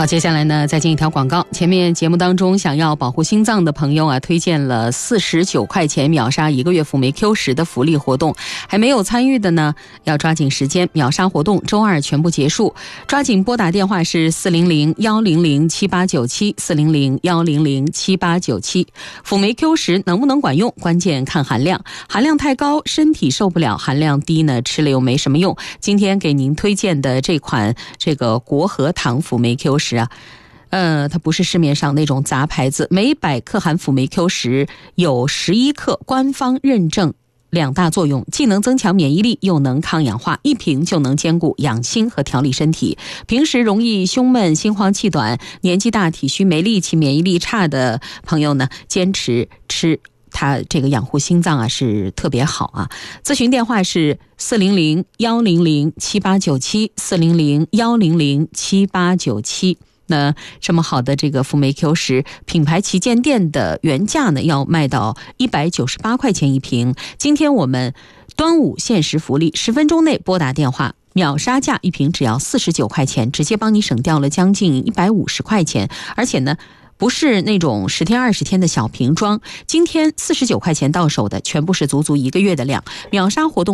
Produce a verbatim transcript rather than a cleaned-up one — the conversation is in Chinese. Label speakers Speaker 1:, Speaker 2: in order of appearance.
Speaker 1: 好，接下来呢再进一条广告。前面节目当中想要保护心脏的朋友啊，推荐了四十九块钱秒杀一个月辅酶 Q 十的福利活动，还没有参与的呢要抓紧时间，秒杀活动周二全部结束，抓紧拨打电话是四零零一零零七八九七 四零零一零零七八九七。辅酶 Q 十能不能管用，关键看含量，含量太高身体受不了，含量低呢吃了又没什么用。今天给您推荐的这款这个国和堂辅酶 Q 十啊，呃，它不是市面上那种杂牌子，每百克含辅酶 Q 十有十一克，官方认证两大作用，既能增强免疫力，又能抗氧化，一瓶就能兼顾养心和调理身体。平时容易胸闷、心慌气短、年纪大、体虚没力气、免疫力差的朋友呢，坚持吃它这个养护心脏啊是特别好啊。咨询电话是四零零一零零七八九七 四零零一零零七八九七。那这么好的这个辅酶 Q 十，品牌旗舰店的原价呢要卖到一百九十八块钱一瓶。今天我们端午限时福利，十分钟内拨打电话，秒杀价一瓶只要四十九块钱，直接帮你省掉了将近一百五十块钱。而且呢不是那种十天二十天的小瓶装，今天四十九块钱到手的全部是足足一个月的量，秒杀活动